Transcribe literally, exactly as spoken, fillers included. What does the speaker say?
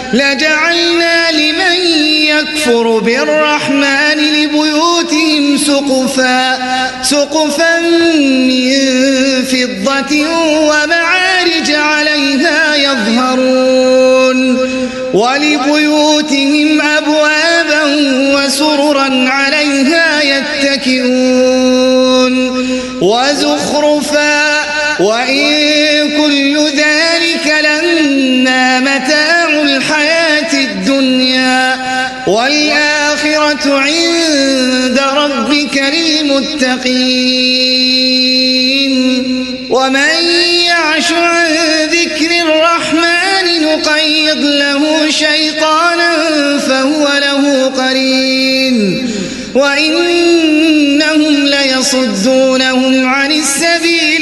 لجعلنا لمن يكفر بالرحمن لبيوتهم سقفا سقفا من فضة ومعارج عليها يظهرون ولبيوتهم أبوابا وسررا عليها يتكئون وزخرفا وإن كل ذلك لما متاع الحياة الدنيا والآخرة عند ربك للمتقين ومن يعش عن ذكر الرحمن نقيض له شيطانا فهو له قرين وإنهم ليصدونهم عن السبيل